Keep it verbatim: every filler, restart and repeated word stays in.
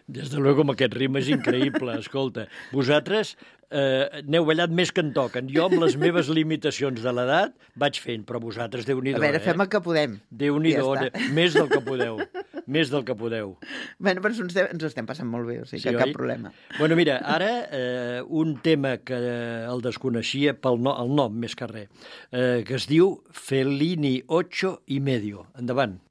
Des de luego, amb aquest ritme és increïble. Escolta, vosaltres eh, n'heu ballat més que en toquen. Jo, amb les meves limitacions de l'edat, vaig fent, però vosaltres, Déu-n'hi-do, A veure, fem el eh? que podem. Déu-n'hi-do, Ja està. més del que podeu. Més del que podeu. Bueno, però ens, ens ho estem passant molt bé, o sigui Sí, que oi? cap problema. Bueno, mira, ara eh, un tema que el desconeixia pel no, el nom, més que res, eh, que es diu Fellini ocho y medio. Endavant.